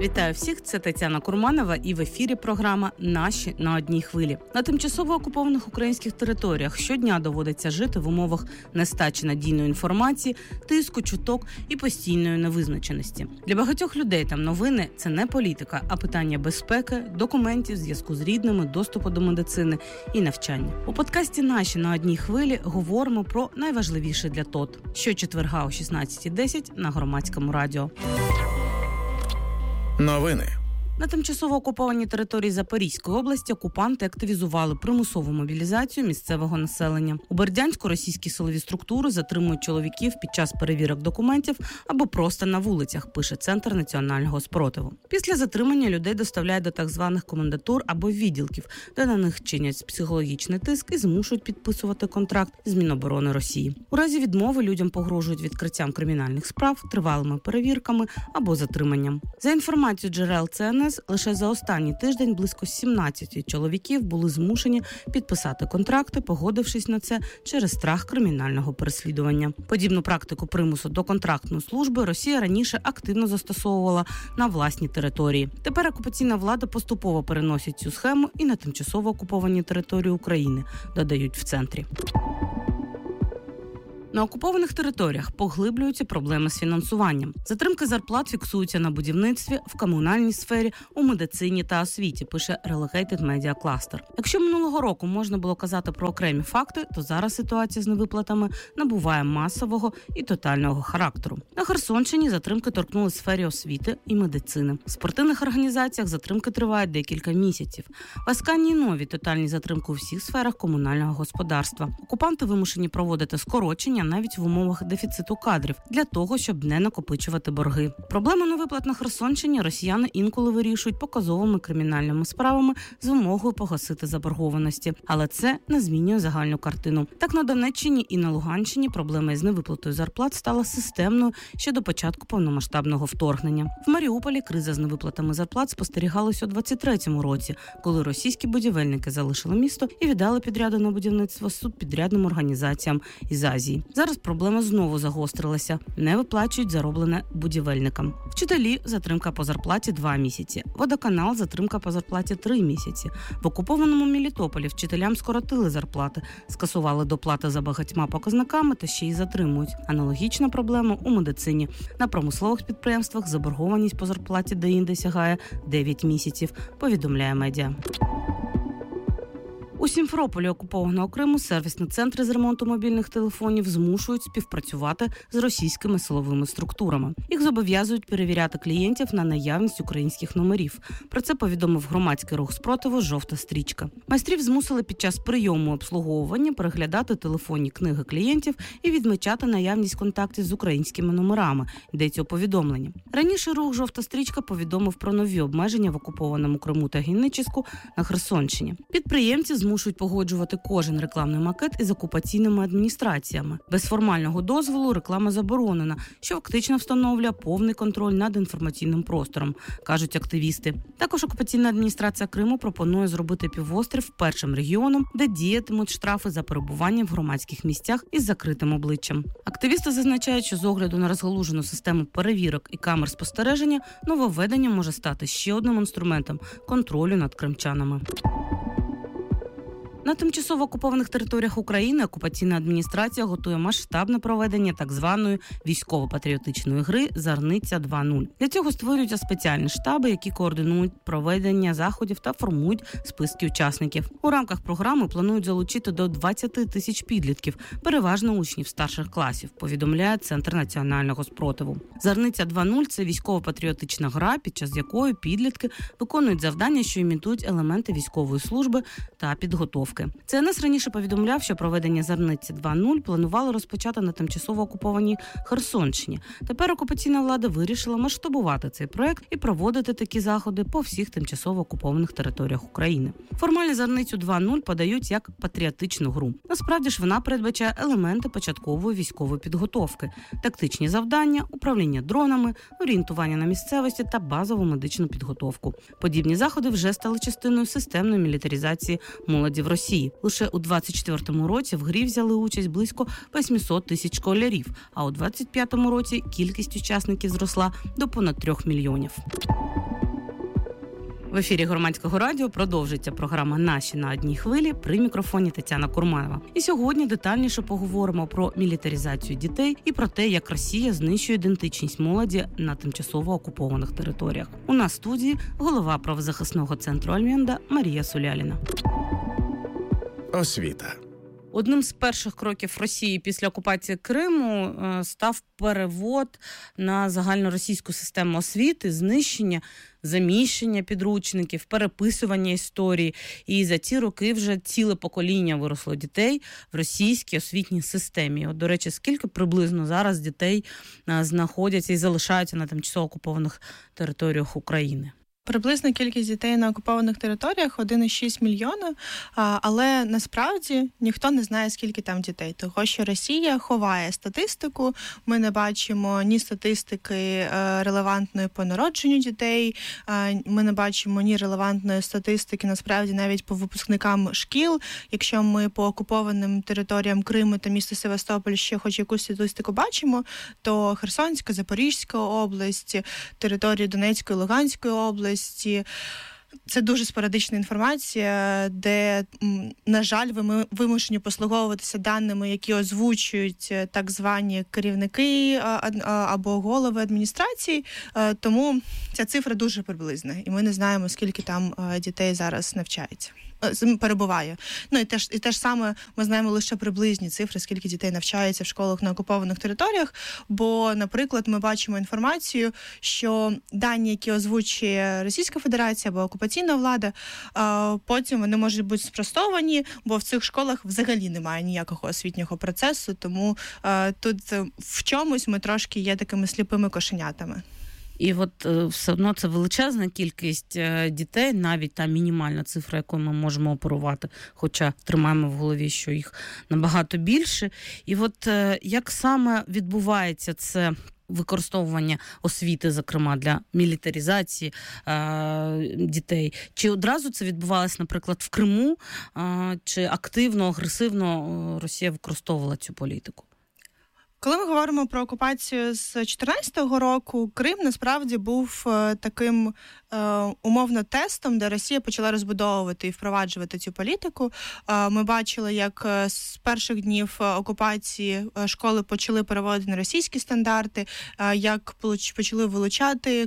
Вітаю всіх, це Тетяна Курманова і в ефірі програма «Наші на одній хвилі». На тимчасово окупованих українських територіях щодня доводиться жити в умовах нестачі надійної інформації, тиску, чуток і постійної невизначеності. Для багатьох людей там новини – це не політика, а питання безпеки, документів, зв'язку з рідними, доступу до медицини і навчання. У подкасті «Наші на одній хвилі» говоримо про найважливіше для ТОТ. Щочетверга о 16:10 на Громадському радіо. Новини. На тимчасово окупованій території Запорізької області окупанти активізували примусову мобілізацію місцевого населення. У Бердянську російські силові структури затримують чоловіків під час перевірок документів або просто на вулицях, пише Центр національного спротиву. Після затримання людей доставляють до так званих комендатур або відділків, де на них чинять психологічний тиск і змушують підписувати контракт з Міноборони Росії. У разі відмови людям погрожують відкриттям кримінальних справ, тривалими перевірками або затриманням. За інформацією джерел ЦНС, лише за останній тиждень близько 17 чоловіків були змушені підписати контракти, погодившись на це через страх кримінального переслідування. Подібну практику примусу до контрактної служби Росія раніше активно застосовувала на власній території. Тепер окупаційна влада поступово переносить цю схему і на тимчасово окуповані території України, додають в центрі. На окупованих територіях поглиблюються проблеми з фінансуванням. Затримки зарплат фіксуються на будівництві, в комунальній сфері, у медицині та освіті, пише Relegated Media Cluster. Якщо минулого року можна було казати про окремі факти, то зараз ситуація з невиплатами набуває масового і тотального характеру. На Херсонщині затримки торкнули сфері освіти і медицини. В спортивних організаціях затримки тривають декілька місяців. В Асканії нові тотальні затримки у всіх сферах комунального господарства. Окупанти вимушені проводити скорочення навіть в умовах дефіциту кадрів, для того, щоб не накопичувати борги. Проблему невиплат на Херсонщині росіяни інколи вирішують показовими кримінальними справами з вимогою погасити заборгованості. Але це не змінює загальну картину. Так, на Донеччині і на Луганщині проблема із невиплатою зарплат стала системною ще до початку повномасштабного вторгнення. В Маріуполі криза з невиплатами зарплат спостерігалась у 23-му році, коли російські будівельники залишили місто і віддали підряди на будівництво субпідрядним організаціям із Азії. Зараз проблема знову загострилася. Не виплачують зароблене будівельникам. Вчителі – затримка по зарплаті 2 місяці. Водоканал – затримка по зарплаті 3 місяці. В окупованому Мелітополі вчителям скоротили зарплати, скасували доплати за багатьма показниками та ще й затримують. Аналогічна проблема у медицині. На промислових підприємствах заборгованість по зарплаті деінде сягає 9 місяців, повідомляє медіа. У Сімферополі окупованого Криму сервісні центри з ремонту мобільних телефонів змушують співпрацювати з російськими силовими структурами. Їх зобов'язують перевіряти клієнтів на наявність українських номерів. Про це повідомив громадський рух спротиву «Жовта стрічка». Майстрів змусили під час прийому обслуговування переглядати телефонні книги клієнтів і відмічати наявність контактів з українськими номерами, йдеться у повідомленні. Раніше рух «Жовта стрічка» повідомив про нові обмеження в окупованому Криму та Генічеську на Херсонщині. Підприємці змушують погоджувати кожен рекламний макет із окупаційними адміністраціями. Без формального дозволу реклама заборонена, що фактично встановлює повний контроль над інформаційним простором, кажуть активісти. Також окупаційна адміністрація Криму пропонує зробити півострів першим регіоном, де діятимуть штрафи за перебування в громадських місцях із закритим обличчям. Активісти зазначають, що з огляду на розгалужену систему перевірок і камер спостереження, нововведення може стати ще одним інструментом контролю над кримчанами. На тимчасово окупованих територіях України окупаційна адміністрація готує масштабне проведення так званої військово-патріотичної гри «Зарниця 2.0». Для цього створюються спеціальні штаби, які координують проведення заходів та формують списки учасників. У рамках програми планують залучити до 20 тисяч підлітків, переважно учнів старших класів, повідомляє Центр національного спротиву. «Зарниця 2.0» – це військово-патріотична гра, під час якої підлітки виконують завдання, що імітують елементи військової служби та підготовки. ЦНС раніше повідомляв, що проведення «Зарниці 2.0» планували розпочати на тимчасово окупованій Херсонщині. Тепер окупаційна влада вирішила масштабувати цей проект і проводити такі заходи по всіх тимчасово окупованих територіях України. Формально «Зарницю 2.0» подають як патріотичну гру. Насправді ж вона передбачає елементи початкової військової підготовки, тактичні завдання, управління дронами, орієнтування на місцевості та базову медичну підготовку. Подібні заходи вже стали частиною системної мілітаризації молоді в Росії. Росії. Лише у 2024 році в грі взяли участь близько 800 тисяч школярів, а у 2025 році кількість учасників зросла до понад 3 мільйонів. В ефірі Громадського радіо продовжується програма «Наші на одній хвилі», при мікрофоні Тетяна Курмаєва. І сьогодні детальніше поговоримо про мілітаризацію дітей і про те, як Росія знищує ідентичність молоді на тимчасово окупованих територіях. У нас в студії голова правозахисного центру «Альменда» Марія Суляліна. Освіта. Одним з перших кроків Росії після окупації Криму став перевод на загальноросійську систему освіти, знищення, заміщення підручників, переписування історії. І за ці роки вже ціле покоління виросло дітей в російській освітній системі. От, до речі, скільки приблизно зараз дітей знаходяться і залишаються на тимчасово окупованих територіях України? Приблизна кількість дітей на окупованих територіях 1,6 мільйона, але насправді ніхто не знає, скільки там дітей. Того, що Росія ховає статистику, ми не бачимо ні статистики релевантної по народженню дітей, ми не бачимо ні релевантної статистики, насправді, навіть по випускникам шкіл. Якщо ми по окупованим територіям Криму та міста Севастополь ще хоч якусь статистику бачимо, то Херсонська, Запорізька область, території Донецької, Луганської області, це дуже спорадична інформація, де, на жаль, вимушені послуговуватися даними, які озвучують так звані керівники або голови адміністрації, тому ця цифра дуже приблизна, і ми не знаємо, скільки там дітей зараз навчається. Перебуває. Ну і те ж саме ми знаємо лише приблизні цифри, скільки дітей навчається в школах на окупованих територіях, бо, наприклад, ми бачимо інформацію, що дані, які озвучує Російська Федерація або окупаційна влада, потім вони можуть бути спростовані, бо в цих школах взагалі немає ніякого освітнього процесу, тому тут в чомусь ми трошки є такими сліпими кошенятами. І от все одно це величезна кількість дітей, навіть та мінімальна цифра, якою ми можемо оперувати, хоча тримаємо в голові, що їх набагато більше. І от як саме відбувається це використовування освіти, зокрема, для мілітаризації дітей? Чи одразу це відбувалося, наприклад, в Криму, чи активно, агресивно Росія використовувала цю політику? Коли ми говоримо про окупацію з 2014 року, Крим насправді був таким умовно тестом, де Росія почала розбудовувати і впроваджувати цю політику. Ми бачили, як з перших днів окупації школи почали переводити на російські стандарти, як почали вилучати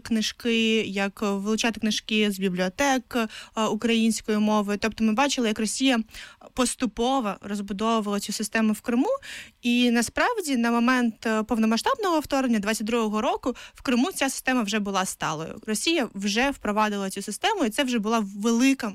книжки з бібліотек української мови. Тобто ми бачили, як Росія поступово розбудовувала цю систему в Криму, і насправді на момент повномасштабного вторгнення 22-го року в Криму ця система вже була сталою. Росія вже впровадила цю систему, і це вже була велика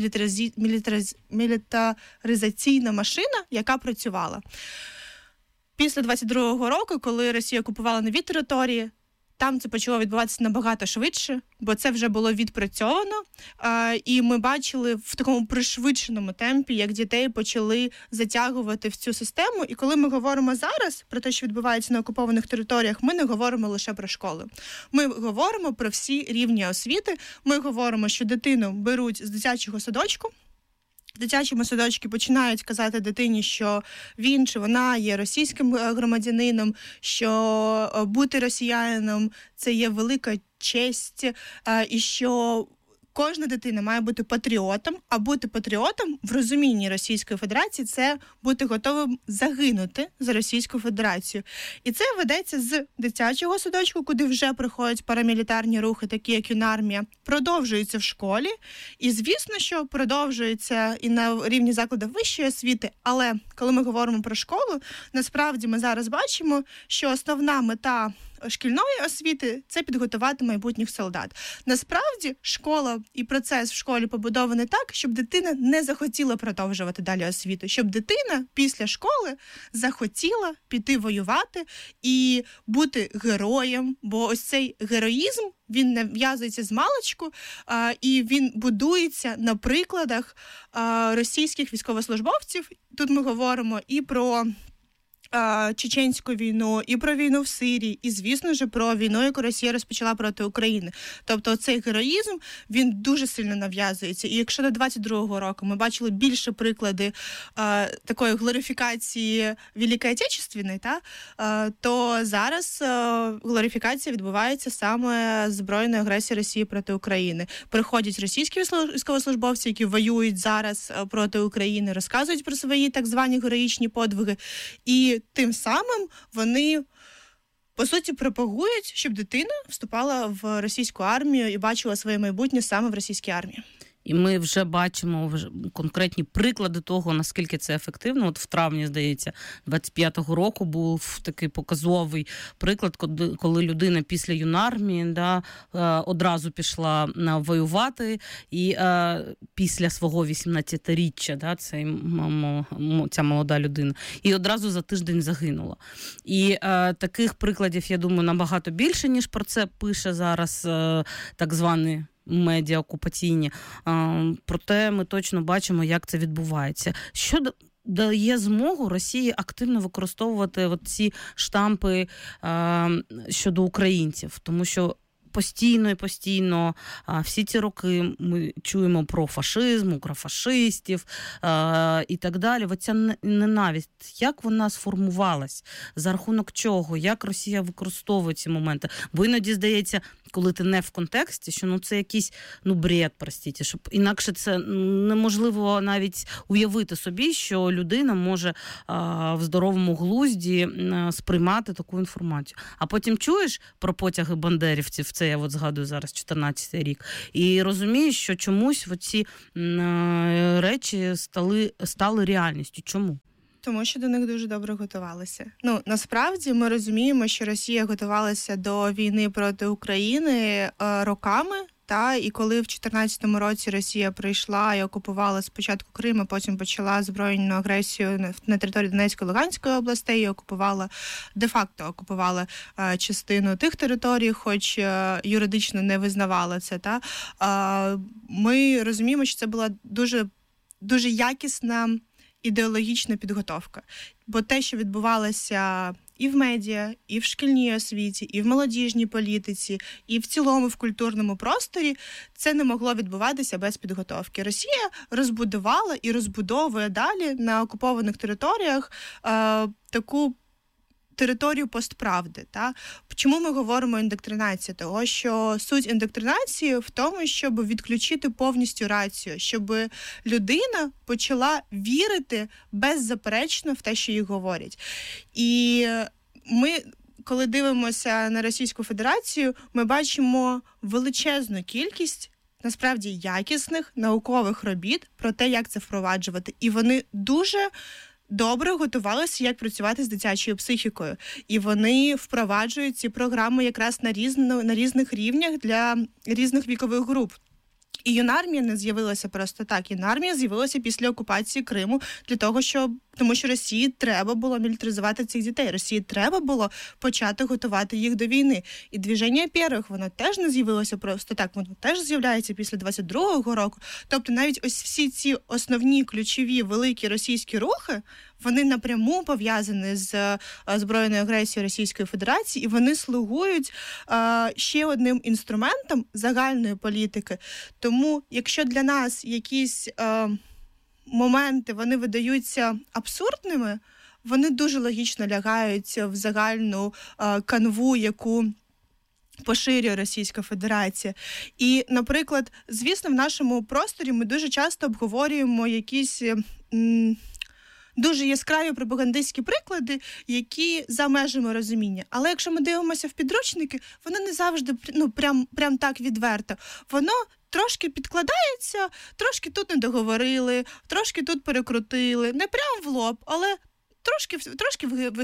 мілітаризаційна машина, яка працювала. Після 22-го року, коли Росія окупувала нові території, там це почало відбуватися набагато швидше, бо це вже було відпрацьовано, і ми бачили в такому пришвидшеному темпі, як дітей почали затягувати в цю систему. І коли ми говоримо зараз про те, що відбувається на окупованих територіях, ми не говоримо лише про школи. Ми говоримо про всі рівні освіти. Ми говоримо, що дитину беруть з дитячого садочку. В дитячому садочку починають казати дитині, що він чи вона є російським громадянином, що бути росіянином – це є велика честь, і що кожна дитина має бути патріотом, а бути патріотом в розумінні Російської Федерації – це бути готовим загинути за Російську Федерацію. І це ведеться з дитячого садочку, куди вже приходять парамілітарні рухи, такі як юнармія, продовжується в школі. І, звісно, що продовжується і на рівні закладів вищої освіти. Але коли ми говоримо про школу, насправді ми зараз бачимо, що основна мета шкільної освіти – це підготувати майбутніх солдат. Насправді, школа і процес в школі побудований так, щоб дитина не захотіла продовжувати далі освіту, щоб дитина після школи захотіла піти воювати і бути героєм, бо ось цей героїзм, він нав'язується з маличку, і він будується на прикладах російських військовослужбовців. Тут ми говоримо і про Чеченську війну, і про війну в Сирії, і, звісно ж, про війну, яку Росія розпочала проти України. Тобто цей героїзм, він дуже сильно нав'язується. І якщо до 22-го року ми бачили більше приклади такої глорифікації Великої Отечественної, то зараз глорифікація відбувається саме збройної агресії Росії проти України. Приходять російські військовослужбовці, які воюють зараз проти України, розказують про свої так звані героїчні подвиги, і тим самим вони, по суті, пропагують, щоб дитина вступала в російську армію і бачила своє майбутнє саме в російській армії. І ми вже бачимо конкретні приклади того, наскільки це ефективно. От в травні, здається, 25-го року був такий показовий приклад, коли людина після юнармії одразу пішла воювати, і після свого 18-річчя, ця молода людина, і одразу за тиждень загинула. І таких прикладів, я думаю, набагато більше, ніж про це пише зараз так званий медіа окупаційні. Проте ми точно бачимо, як це відбувається. Що дає змогу Росії активно використовувати ці штампи щодо українців? Тому що постійно всі ці роки ми чуємо про фашизм, укрофашистів і так далі. Оця ненависть, як вона сформувалась? За рахунок чого? Як Росія використовує ці моменти? Бо іноді здається, коли ти не в контексті, що це якийсь бред, простіть, щоб інакше це неможливо навіть уявити собі, що людина може в здоровому глузді сприймати таку інформацію. А потім чуєш про потяги бандерівців, це я згадую зараз 14-й рік, і розумієш, що чомусь ці речі стали реальністю. Чому? Тому що до них дуже добре готувалися. Насправді ми розуміємо, що Росія готувалася до війни проти України роками. І коли в 2014 році Росія прийшла і окупувала спочатку Крим, а потім почала збройну агресію на території Донецької, Луганської областей і де-факто окупувала частину тих територій, хоч юридично не визнавала це. Ми розуміємо, що це була дуже, дуже якісна ідеологічна підготовка. Бо те, що відбувалося і в медіа, і в шкільній освіті, і в молодіжній політиці, і в цілому в культурному просторі, це не могло відбуватися без підготовки. Росія розбудувала і розбудовує далі на окупованих територіях таку територію постправди. Чому ми говоримо індоктринація? Того, що суть індоктринації в тому, щоб відключити повністю рацію, щоб людина почала вірити беззаперечно в те, що їй говорять. І ми, коли дивимося на Російську Федерацію, ми бачимо величезну кількість насправді якісних наукових робіт про те, як це впроваджувати. І вони дуже добре готувалися, як працювати з дитячою психікою. І вони впроваджують ці програми якраз на різних рівнях для різних вікових груп. І юнармія не з'явилася просто так. Юнармія з'явилася після окупації Криму тому що Росії треба було мілітаризувати цих дітей. Росії треба було почати готувати їх до війни. І движення первих, воно теж не з'явилося просто так. Воно теж з'являється після 22-го року. Тобто навіть ось всі ці основні, ключові, великі російські рухи, вони напряму пов'язані з збройною агресією Російської Федерації, і вони слугують ще одним інструментом загальної політики. Тому, якщо для нас якісь моменти, вони видаються абсурдними, вони дуже логічно лягають в загальну канву, яку поширює Російська Федерація. І, наприклад, звісно, в нашому просторі ми дуже часто обговорюємо якісь дуже яскраві пропагандистські приклади, які за межами розуміння. Але якщо ми дивимося в підручники, воно не завжди прям так відверто. Воно трошки підкладається, трошки тут не договорили, трошки тут перекрутили. Не прям в лоб, але трошки в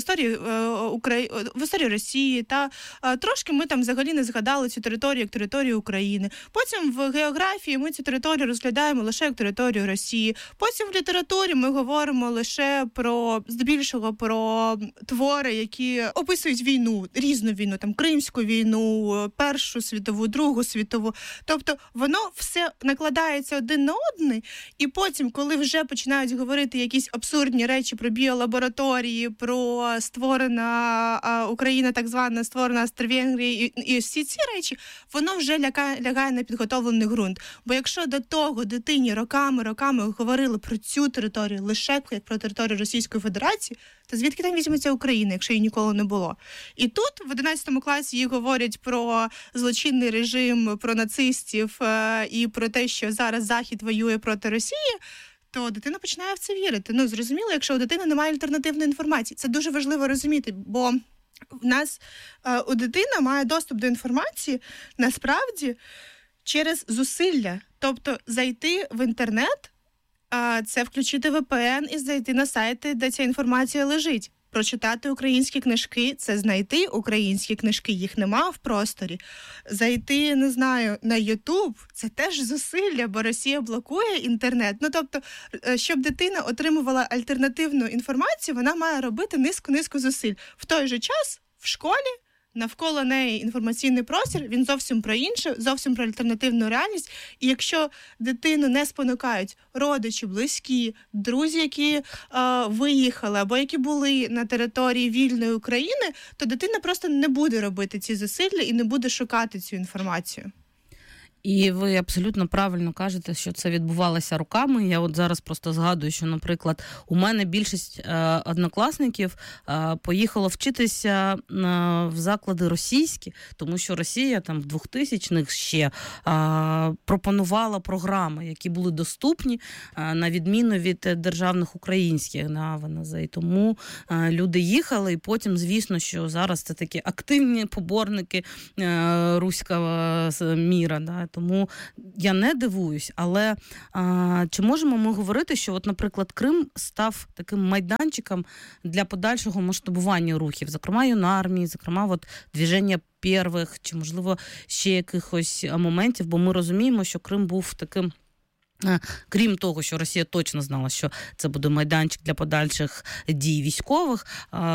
історії Росії, трошки ми там взагалі не згадали цю територію як територію України. Потім в географії ми цю територію розглядаємо лише як територію Росії. Потім в літературі ми говоримо лише здебільшого про твори, які описують війну, різну війну, там Кримську війну, Першу світову, Другу світову. Тобто воно все накладається один на одний, і потім, коли вже починають говорити якісь абсурдні речі про біолабораторію, території, про створена Україна, так звана створена Австро-Венгрія і всі ці речі, воно вже лягає на підготовлений ґрунт. Бо якщо до того дитині роками говорили про цю територію лише як про територію Російської Федерації, то звідки там візьметься Україна, якщо її ніколи не було? І тут в 11 класі їй говорять про злочинний режим, про нацистів і про те, що зараз Захід воює проти Росії, то дитина починає в це вірити. Зрозуміло, якщо у дитини немає альтернативної інформації. Це дуже важливо розуміти, бо в нас у дитина має доступ до інформації, насправді, через зусилля. Тобто зайти в інтернет, це включити VPN і зайти на сайти, де ця інформація лежить. Прочитати українські книжки – це знайти українські книжки, їх нема в просторі. Зайти, не знаю, на YouTube – це теж зусилля, бо Росія блокує інтернет. Тобто, щоб дитина отримувала альтернативну інформацію, вона має робити низку зусиль. В той же час в школі навколо неї інформаційний простір, він зовсім про інше, зовсім про альтернативну реальність. І якщо дитину не спонукають родичі, близькі, друзі, які виїхали або які були на території вільної України, то дитина просто не буде робити ці зусилля і не буде шукати цю інформацію. І ви абсолютно правильно кажете, що це відбувалося роками. Я от зараз просто згадую, що, наприклад, у мене більшість однокласників поїхало вчитися в заклади російські, тому що Росія там в 2000-х ще пропонувала програми, які були доступні, на відміну від державних українських на ВНЗ. І тому люди їхали, і потім, звісно, що зараз це такі активні поборники руського міра, да? Тому я не дивуюсь, але чи можемо ми говорити, що, от, наприклад, Крим став таким майданчиком для подальшого масштабування рухів, зокрема юнармії, зокрема от движення первих, чи, можливо, ще якихось моментів, бо ми розуміємо, що Крим був таким, крім того, що Росія точно знала, що це буде майданчик для подальших дій військових,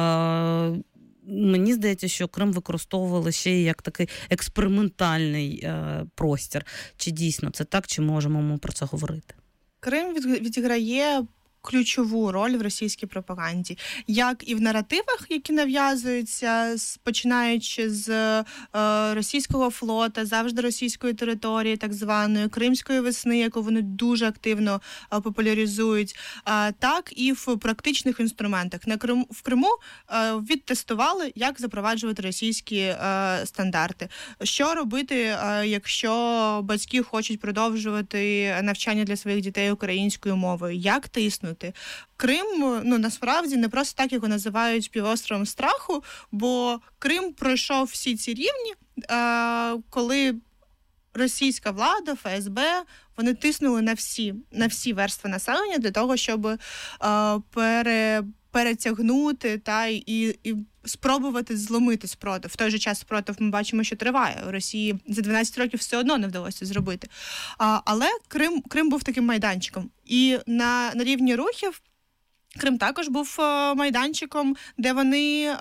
мені здається, що Крим використовували ще й як такий експериментальний простір. Чи дійсно це так, чи можемо ми про це говорити? Крим відіграє ключову роль в російській пропаганді, як і в наративах, які нав'язуються, починаючи з російського флота, завжди російської території, так званої Кримської весни, яку вони дуже активно популяризують, так і в практичних інструментах. В Криму відтестували, як запроваджувати російські стандарти. Що робити, якщо батьки хочуть продовжувати навчання для своїх дітей українською мовою? Як тиснути? Крим, насправді, не просто так його називають півостровом страху, бо Крим пройшов всі ці рівні, коли російська влада, ФСБ, вони тиснули на всі верстви населення для того, щоб перетягнути і спробувати зломити спротив. В той же час спротив ми бачимо, що триває. У Росії за 12 років все одно не вдалося зробити. Але Крим був таким майданчиком. І на рівні рухів Крим також був майданчиком, де вони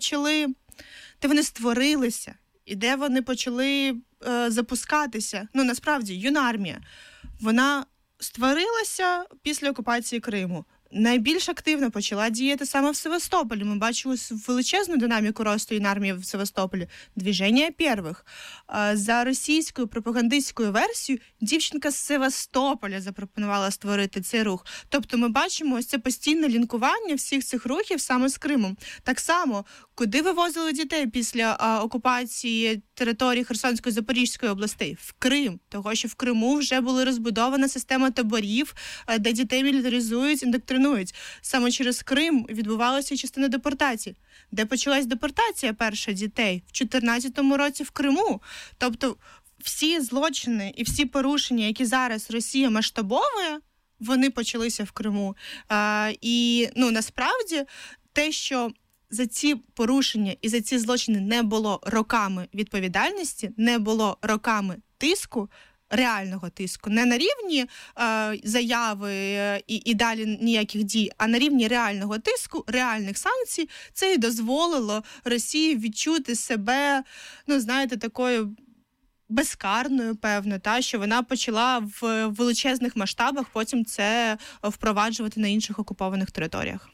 створилися і де вони почали запускатися. Насправді, юнармія, вона створилася після окупації Криму. Найбільш активно почала діяти саме в Севастополі. Ми бачили величезну динаміку росту юнармії в Севастополі. Движення первих. За російською пропагандистською версією, дівчинка з Севастополя запропонувала створити цей рух. Тобто ми бачимо ось це постійне лінкування всіх цих рухів саме з Кримом. Так само, куди вивозили дітей після окупації території Херсонської, Запорізької областей? В Крим. Того, що в Криму вже була розбудована система таборів, де дітей мілітаризують, індоктринують. Саме через Крим відбувалася частина депортації. Де почалась депортація перша дітей? В 2014 році в Криму. Тобто всі злочини і всі порушення, які зараз Росія масштабовує, вони почалися в Криму. І насправді те, що за ці порушення і за ці злочини не було роками відповідальності, не було роками тиску, реального тиску, не на рівні заяви і далі ніяких дій, а на рівні реального тиску, реальних санкцій, це і дозволило Росії відчути себе, такою безкарною, певно, що вона почала в величезних масштабах потім це впроваджувати на інших окупованих територіях.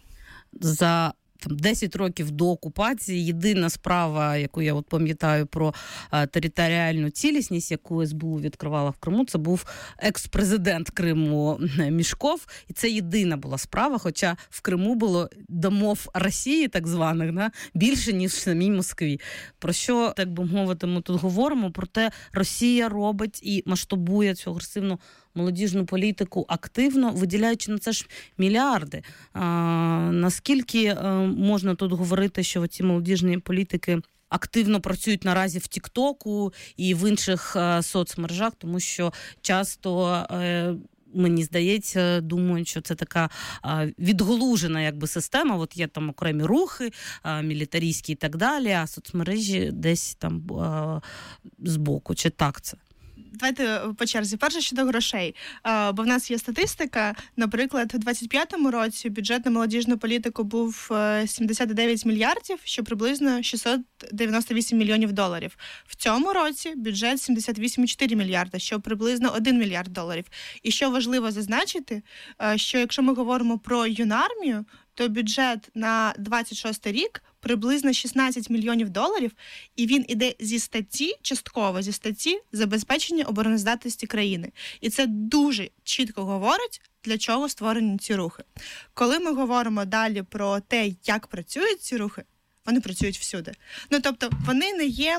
за 10 років до окупації єдина справа, яку я пам'ятаю про територіальну цілісність, яку СБУ відкривала в Криму, це був екс-президент Криму Мішков. І це єдина була справа, хоча в Криму було домов Росії, так званих, більше, ніж в самій Москві. Про що, так би мовити, ми тут говоримо? Про те, Росія робить і масштабує цю агресивну молодіжну політику активно, виділяючи на це ж мільярди. Наскільки можна тут говорити, що ці молодіжні політики активно працюють наразі в Тік-Току і в інших соцмережах, тому що часто, мені здається, думають, що це така відголужена система. От є там окремі рухи, мілітарійські і так далі, а соцмережі десь там збоку. Чи так це? Давайте по черзі. Перше щодо грошей. Бо в нас є статистика. Наприклад, у 25-му році бюджет на молодіжну політику був 79 мільярдів, що приблизно 698 мільйонів доларів. В цьому році бюджет 78,4 мільярда, що приблизно 1 мільярд доларів. І що важливо зазначити, що якщо ми говоримо про юнармію, то бюджет на 26-й рік приблизно 16 мільйонів доларів, і він іде частково зі статті забезпечення обороноздатності країни. І це дуже чітко говорить, для чого створені ці рухи. Коли ми говоримо далі про те, як працюють ці рухи, вони працюють всюди. Тобто вони не є,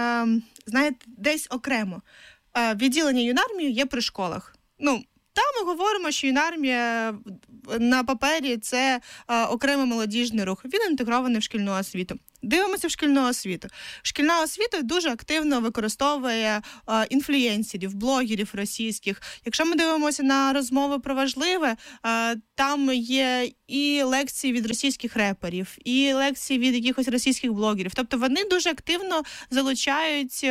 десь окремо. Відділення юнармії є при школах. Там ми говоримо, що юнармія на папері – це окремий молодіжний рух. Він інтегрований в шкільну освіту. Дивимося в шкільну освіту. Шкільна освіта дуже активно використовує інфлюєнсерів, блогерів російських. Якщо ми дивимося на розмови про важливе, там є і лекції від російських реперів, і лекції від якихось російських блогерів. Тобто вони дуже активно залучають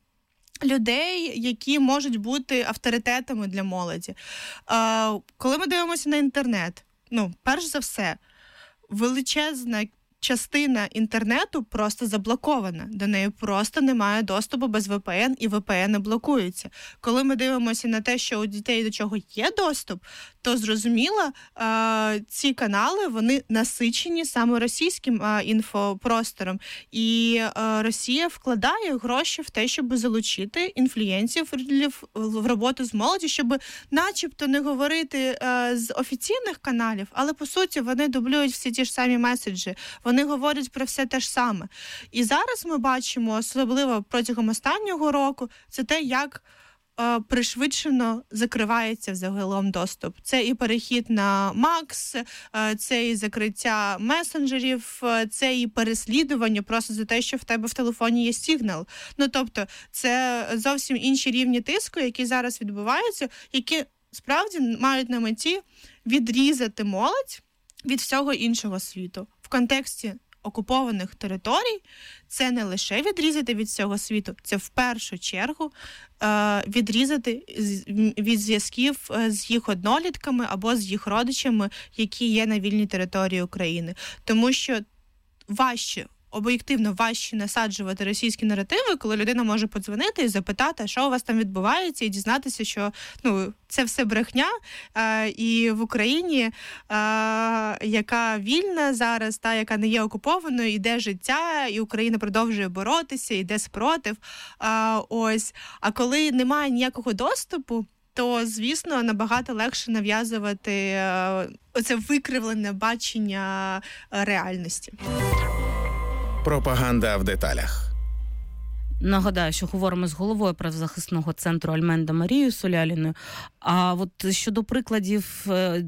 людей, які можуть бути авторитетами для молоді. Коли ми дивимося на інтернет, перш за все, величезна частина інтернету просто заблокована. До неї просто немає доступу без VPN, і VPN блокуються. Коли ми дивимося на те, що у дітей до чого є доступ, то зрозуміло, ці канали, вони насичені саме російським інфопростором. І Росія вкладає гроші в те, щоб залучити інфлюєнсерів в роботу з молоді, щоб начебто не говорити з офіційних каналів, але по суті вони дублюють всі ті ж самі меседжі. Вони говорять про все те ж саме. І зараз ми бачимо, особливо протягом останнього року, це те, як пришвидшено закривається взагалом доступ. Це і перехід на Макс, це і закриття месенджерів, це і переслідування просто за те, що в тебе в телефоні є сигнал. Тобто це зовсім інші рівні тиску, які зараз відбуваються, які справді мають на меті відрізати молодь від всього іншого світу. В контексті окупованих територій це не лише відрізати від всього світу, це в першу чергу відрізати від зв'язків з їх однолітками або з їх родичами, які є на вільній території України. Тому що об'єктивно важче насаджувати російські наративи, коли людина може подзвонити і запитати, що у вас там відбувається, і дізнатися, що це все брехня, і в Україні, яка вільна зараз, яка не є окупованою, іде життя, і Україна продовжує боротися, іде спротив. А коли немає ніякого доступу, то, звісно, набагато легше нав'язувати оце викривлене бачення реальності. Пропаганда в деталях. Нагадаю, що говоримо з головою правозахисного центру Альменда Марією Соляліною. А щодо прикладів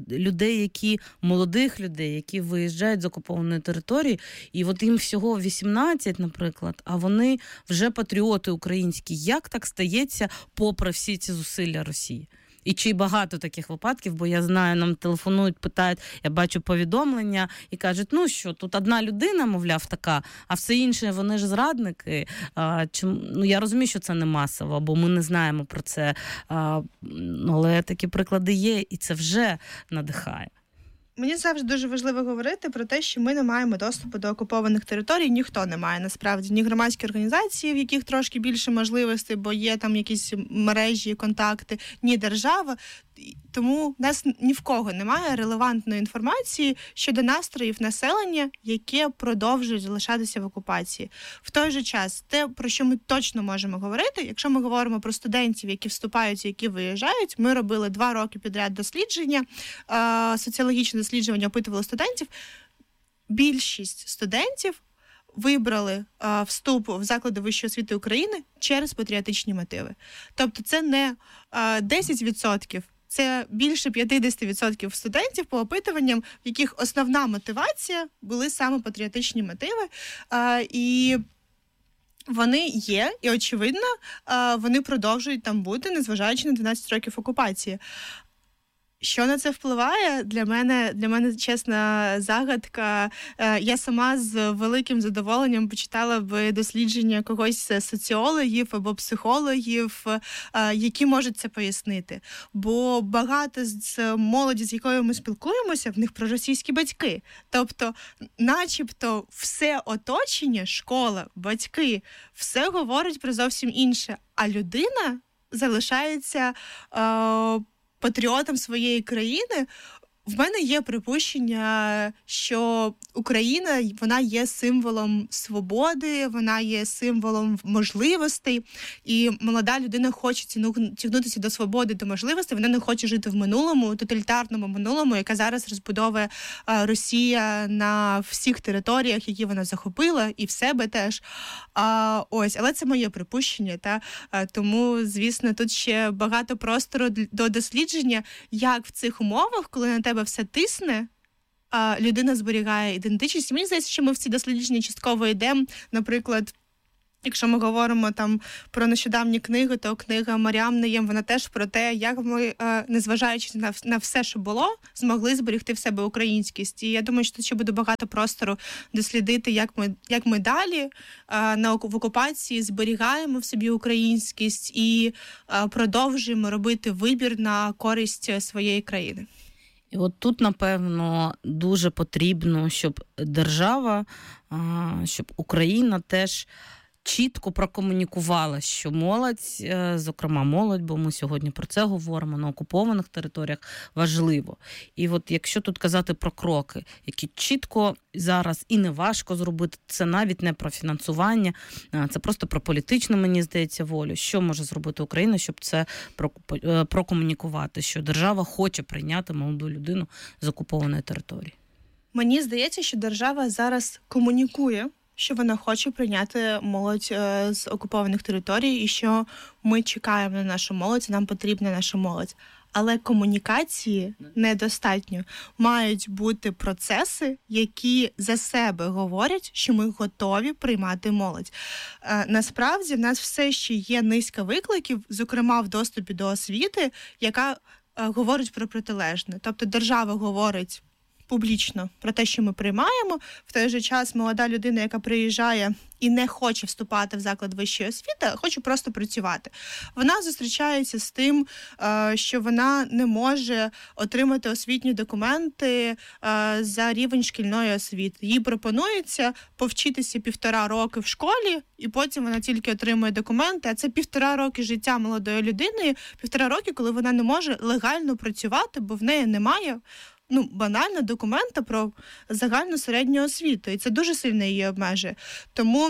молодих людей, які виїжджають з окупованої території, і їм всього 18, наприклад, а вони вже патріоти українські. Як так стається попри всі ці зусилля Росії? І чи багато таких випадків, бо я знаю, нам телефонують, питають, я бачу повідомлення і кажуть, що тут одна людина, мовляв, така, а все інше, вони ж зрадники. Я розумію, що це не масово, бо ми не знаємо про це, але такі приклади є, і це вже надихає. Мені завжди дуже важливо говорити про те, що ми не маємо доступу до окупованих територій. Ніхто не має, насправді. Ні громадські організації, в яких трошки більше можливостей, бо є там якісь мережі, контакти, ні держава. Тому в нас ні в кого немає релевантної інформації щодо настроїв населення, яке продовжує залишатися в окупації. В той же час, те, про що ми точно можемо говорити, якщо ми говоримо про студентів, які вступають, які виїжджають, ми робили 2 роки підряд дослідження, соціологічне дослідження, опитували студентів. Більшість студентів вибрали вступ в заклади вищої освіти України через патріотичні мотиви. Тобто це не 10%, це більше 50% студентів по опитуванням, в яких основна мотивація були саме патріотичні мотиви. І вони є, і, очевидно, вони продовжують там бути, незважаючи на 12 років окупації. Що на це впливає? Для мене чесна загадка. Я сама з великим задоволенням почитала б дослідження когось з соціологів або психологів, які можуть це пояснити. Бо багато з молоді, з якою ми спілкуємося, в них проросійські батьки. Тобто, начебто, все оточення, школа, батьки, все говорить про зовсім інше. А людина залишається патріотом своєї країни. В мене є припущення, що Україна, вона є символом свободи, вона є символом можливостей, і молода людина хоче тягнутися до свободи, до можливостей, вона не хоче жити в минулому, тоталітарному минулому, яке зараз розбудовує Росія на всіх територіях, які вона захопила, і в себе теж. Але це моє припущення, тому, звісно, тут ще багато простору до дослідження, як в цих умовах, коли на тебе все тисне, людина зберігає ідентичність. Мені здається, що ми в ці дослідження частково йдемо. Наприклад, якщо ми говоримо там про нещодавні книги, то книга Маріам Наєм, вона теж про те, як ми, незважаючи на все, що було, змогли зберегти в себе українськість. І я думаю, що тут ще буде багато простору дослідити, як ми далі в окупації зберігаємо в собі українськість і продовжуємо робити вибір на користь своєї країни. І от тут, напевно, дуже потрібно, щоб держава, щоб Україна теж чітко прокомунікувала, що молодь, зокрема молодь, бо ми сьогодні про це говоримо, на окупованих територіях важливо. І от якщо тут казати про кроки, які чітко зараз і не важко зробити, це навіть не про фінансування, це просто про політичну, мені здається, волю. Що може зробити Україна, щоб це прокомунікувати, що держава хоче прийняти молоду людину з окупованої території? Мені здається, що держава зараз комунікує, що вона хоче прийняти молодь з окупованих територій і що ми чекаємо на нашу молодь, нам потрібна наша молодь. Але комунікації недостатньо. Мають бути процеси, які за себе говорять, що ми готові приймати молодь. Насправді, в нас все ще є низка викликів, зокрема в доступі до освіти, яка говорить про протилежне. Тобто держава говорить публічно про те, що ми приймаємо. В той же час молода людина, яка приїжджає і не хоче вступати в заклад вищої освіти, а хоче просто працювати. Вона зустрічається з тим, що вона не може отримати освітні документи за рівень шкільної освіти. Їй пропонується повчитися 1,5 роки в школі, і потім вона тільки отримує документи. А це 1,5 роки життя молодої людини, 1,5 роки, коли вона не може легально працювати, бо в неї немає банально документа про загальну середню освіту. І це дуже сильно її обмежує. Тому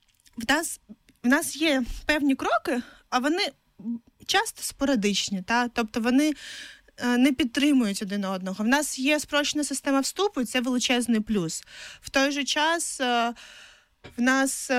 в нас є певні кроки, а вони часто спорадичні. Тобто вони не підтримують один одного. В нас є спрощена система вступу, і це величезний плюс. В той же час в нас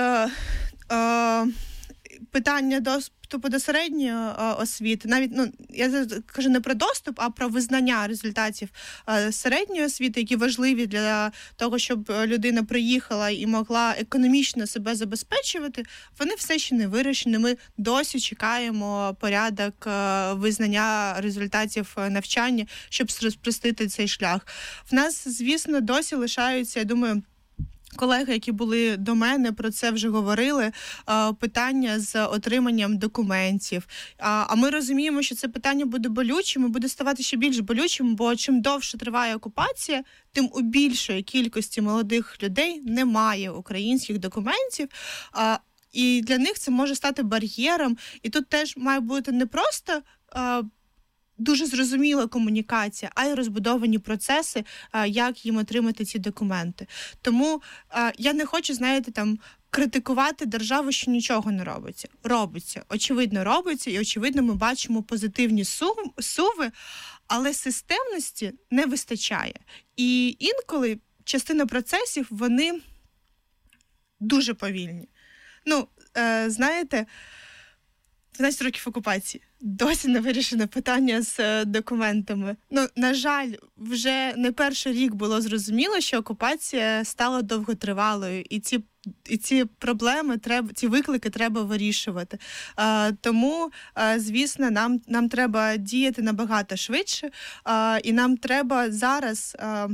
питання доступу до середньої освіти, навіть, я кажу не про доступ, а про визнання результатів середньої освіти, які важливі для того, щоб людина приїхала і могла економічно себе забезпечувати, вони все ще не вирішені. Ми досі чекаємо порядок визнання результатів навчання, щоб спростити цей шлях. В нас, звісно, досі лишаються, я думаю, колеги, які були до мене, про це вже говорили, питання з отриманням документів. А ми розуміємо, що це питання буде болючим і буде ставати ще більш болючим, бо чим довше триває окупація, тим у більшої кількості молодих людей немає українських документів. І для них це може стати бар'єром. І тут теж має бути не просто дуже зрозуміла комунікація, а й розбудовані процеси, як їм отримати ці документи. Тому я не хочу, критикувати державу, що нічого не робиться. Робиться. Очевидно, робиться, і, очевидно, ми бачимо позитивні суви, але системності не вистачає. І інколи частина процесів, вони дуже повільні. 12 років окупації. Досі не вирішено питання з документами. На жаль, вже не перший рік було зрозуміло, що окупація стала довготривалою, і ці проблеми ці виклики треба вирішувати. Тому, звісно, нам треба діяти набагато швидше, і нам треба зараз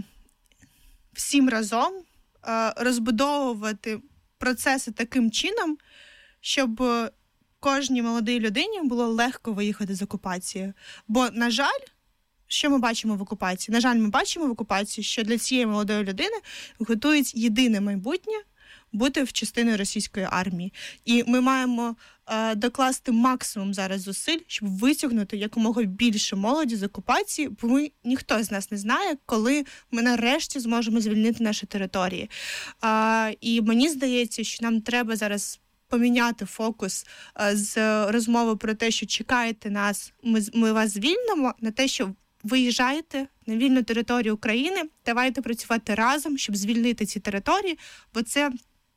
всім разом розбудовувати процеси таким чином, щоб кожній молодій людині було легко виїхати з окупації. Бо, на жаль, що ми бачимо в окупації? На жаль, ми бачимо в окупації, що для цієї молодої людини готують єдине майбутнє бути в частині російської армії. І ми маємо докласти максимум зараз зусиль, щоб витягнути якомога більше молоді з окупації, бо ніхто з нас не знає, коли ми нарешті зможемо звільнити наші території. І мені здається, що нам треба зараз поміняти фокус з розмови про те, що чекайте нас, ми вас звільнимо, на те, що виїжджайте на вільну територію України, давайте працювати разом, щоб звільнити ці території, бо це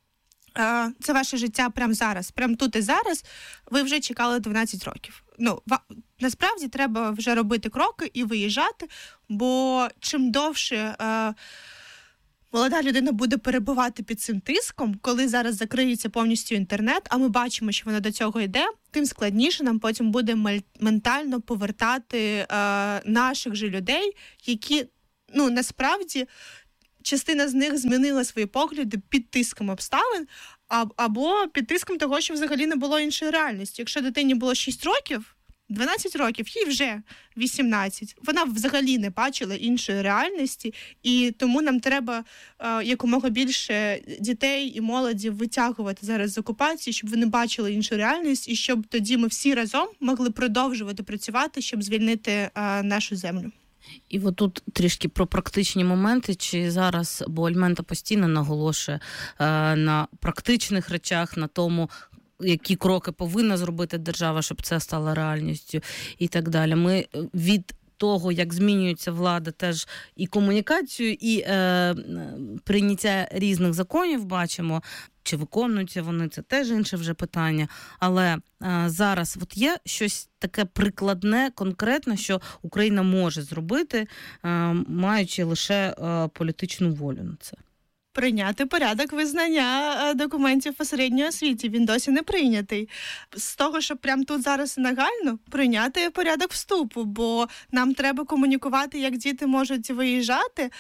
ваше життя прямо зараз, прямо тут і зараз. Ви вже чекали 12 років. Насправді треба вже робити кроки і виїжджати, бо чим довше молода людина буде перебувати під цим тиском, коли зараз закриється повністю інтернет, а ми бачимо, що воно до цього йде, тим складніше нам потім буде ментально повертати наших же людей, які, насправді, частина з них змінила свої погляди під тиском обставин, або під тиском того, що взагалі не було іншої реальності. Якщо дитині було 6 років, 12 років, їй вже 18. Вона взагалі не бачила іншої реальності, і тому нам треба якомога більше дітей і молоді витягувати зараз з окупації, щоб вони бачили іншу реальність, і щоб тоді ми всі разом могли продовжувати працювати, щоб звільнити нашу землю. І тут трішки про практичні моменти, чи зараз, бо Альмента постійно наголошує на практичних речах, на тому, які кроки повинна зробити держава, щоб це стало реальністю і так далі. Ми від того, як змінюється влада, теж і комунікацію, і прийняття різних законів бачимо, чи виконуються вони, це теж інше вже питання. Але зараз є щось таке прикладне, конкретне, що Україна може зробити, маючи лише політичну волю на це. Прийняти порядок визнання документів по середньої освіті. Він досі не прийнятий. З того, щоб прямо тут зараз нагально прийняти порядок вступу, бо нам треба комунікувати, як діти можуть виїжджати,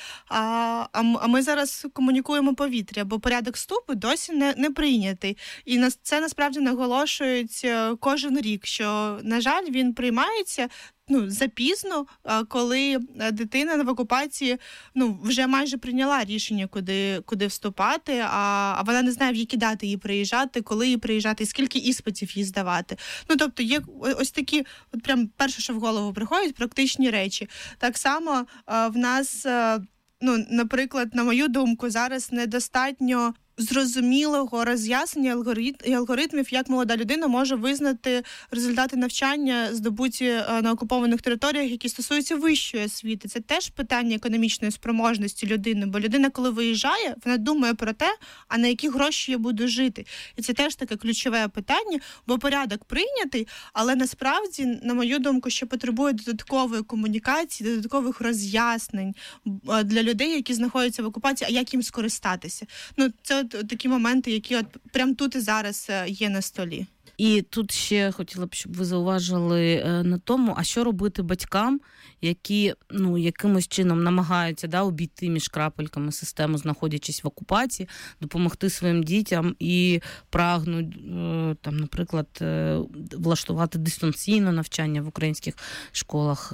а ми зараз комунікуємо повітря, бо порядок вступу досі не прийнятий. І це насправді наголошують кожен рік, що, на жаль, він приймається запізно, коли дитина в окупації вже майже прийняла рішення, куди вступати, а вона не знає, в які дати їй приїжджати, коли їй приїжджати, скільки іспитів їй здавати. Тобто є ось такі, прям перше, що в голову приходять, практичні речі. Так само в нас, наприклад, на мою думку, зараз недостатньо зрозумілого роз'яснення алгоритмів, як молода людина може визнати результати навчання, здобуті на окупованих територіях, які стосуються вищої освіти. Це теж питання економічної спроможності людини, бо людина, коли виїжджає, вона думає про те, а на які гроші я буду жити. І це теж таке ключове питання, бо порядок прийнятий, але насправді, на мою думку, ще потребує додаткової комунікації, додаткових роз'яснень для людей, які знаходяться в окупації, а як їм скористатися. Це такі моменти, які прямо тут і зараз є на столі. І тут ще хотіла б, щоб ви зауважили на тому, а що робити батькам, які якимось чином намагаються обійти між крапельками систему, знаходячись в окупації, допомогти своїм дітям і прагнуть, наприклад, влаштувати дистанційне навчання в українських школах.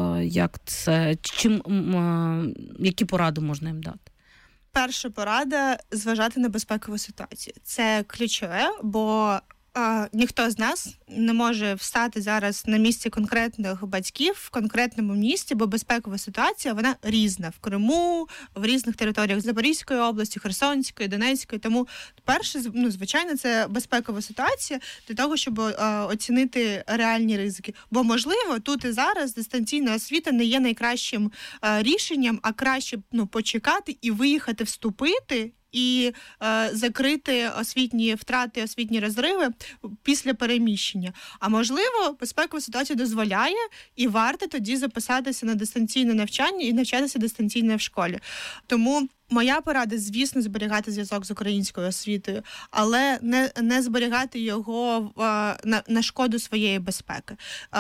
Які поради можна їм дати? Перша порада – зважати на безпекову ситуацію. Це ключове, бо ніхто з нас не може встати зараз на місці конкретних батьків в конкретному місті, бо безпекова ситуація, вона різна. В Криму, в різних територіях Запорізької області, Херсонської, Донецької. Тому перше, звичайно, це безпекова ситуація для того, щоб оцінити реальні ризики. Бо, можливо, тут і зараз дистанційна освіта не є найкращим рішенням, а краще почекати і виїхати, вступити і закрити освітні втрати, освітні розриви після переміщення. А можливо, безпекова ситуація дозволяє і варто тоді записатися на дистанційне навчання і навчатися дистанційно в школі. Тому моя порада, звісно, зберігати зв'язок з українською освітою, але не зберігати його на шкоду своєї безпеки.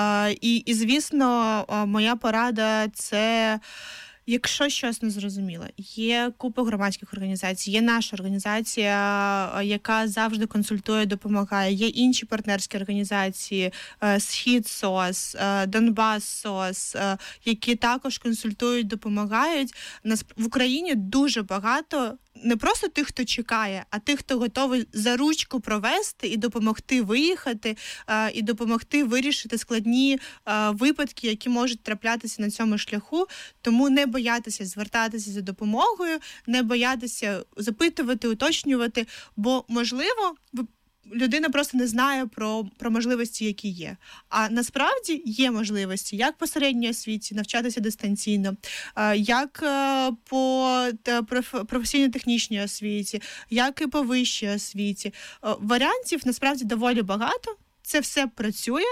І звісно, моя порада – це... Якщо щось не зрозуміло, є купа громадських організацій, є наша організація, яка завжди консультує, допомагає, є інші партнерські організації, Схід-СОС, Донбас-СОС, які також консультують, допомагають. В Україні дуже багато не просто тих, хто чекає, а тих, хто готовий за ручку провести і допомогти виїхати, і допомогти вирішити складні випадки, які можуть траплятися на цьому шляху. Тому не боятися звертатися за допомогою, не боятися запитувати, уточнювати, бо, можливо, людина просто не знає про можливості, які є. А насправді є можливості, як по середній освіті навчатися дистанційно, як по професійно-технічній освіті, як і по вищій освіті. Варіантів насправді доволі багато. Це все працює,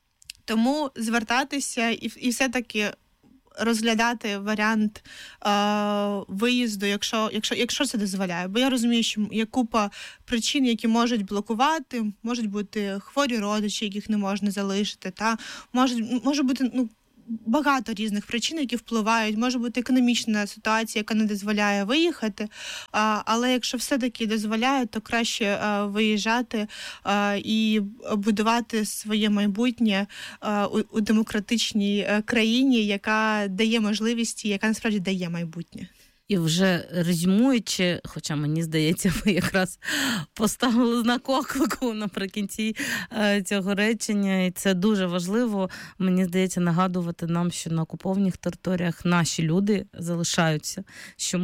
тому звертатися і все-таки розглядати варіант виїзду, якщо це дозволяє. Бо я розумію, що є купа причин, які можуть блокувати, можуть бути хворі родичі, яких не можна залишити, може бути багато різних причин, які впливають. Може бути економічна ситуація, яка не дозволяє виїхати, але якщо все-таки дозволяє, то краще виїжджати і будувати своє майбутнє у демократичній країні, яка дає можливості, яка насправді дає майбутнє. І вже резюмуючи, хоча мені здається, ви якраз поставили знак оклику наприкінці цього речення, і це дуже важливо, мені здається, нагадувати нам, що на окупованих територіях наші люди залишаються, що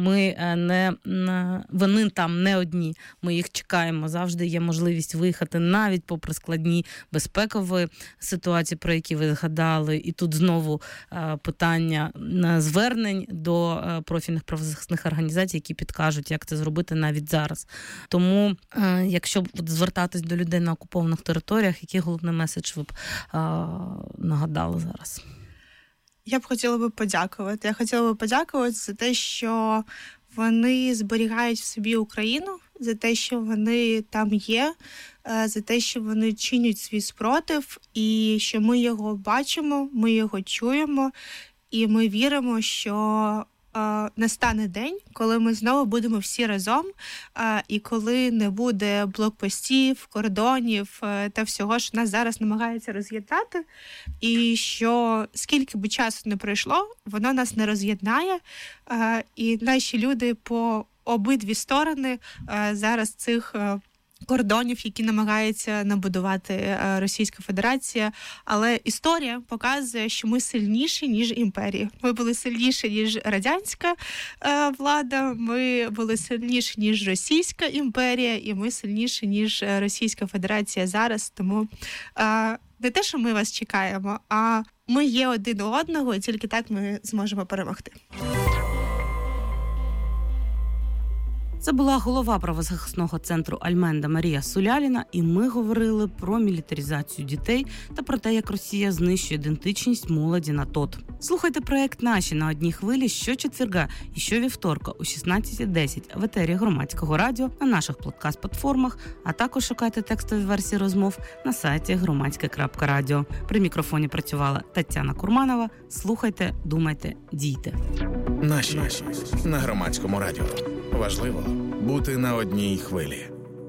вони там не одні, ми їх чекаємо, завжди є можливість виїхати навіть попри складні безпекові ситуації, про які ви згадали, і тут знову питання звернень до профільних правозахисних організацій, які підкажуть, як це зробити навіть зараз. Тому, якщо звертатись до людей на окупованих територіях, який головний меседж ви б нагадали зараз? Я б хотіла би подякувати. Я хотіла би подякувати за те, що вони зберігають в собі Україну, за те, що вони там є, за те, що вони чинять свій спротив, і що ми його бачимо, ми його чуємо, і ми віримо, що настане день, коли ми знову будемо всі разом, і коли не буде блокпостів, кордонів та всього, що нас зараз намагається роз'єднати, і що скільки би часу не пройшло, воно нас не роз'єднає, і наші люди по обидві сторони зараз цих кордонів, які намагається набудувати Російська Федерація. Але історія показує, що ми сильніші, ніж імперії. Ми були сильніші, ніж радянська влада, ми були сильніші, ніж Російська імперія, і ми сильніші, ніж Російська Федерація зараз. Тому не те, що ми вас чекаємо, а ми є один у одного, і тільки так ми зможемо перемогти. Це була голова правозахисного центру Альменда Марія Суляліна, і ми говорили про мілітаризацію дітей та про те, як Росія знищує ідентичність молоді на ТОТ. Слухайте проект «Наші» на одній хвилі щочетверга і щовівторка о 16:10 в етері Громадського радіо, на наших подкаст-платформах, а також шукайте текстові версії розмов на сайті громадське.радіо. При мікрофоні працювала Тетяна Курманова. Слухайте, думайте, дійте. Наші на Громадському радіо. Важливо бути на одній хвилі.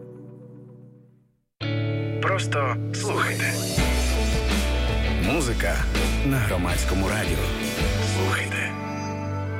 Просто слухайте. Музика на Громадському радіо. Слухайте.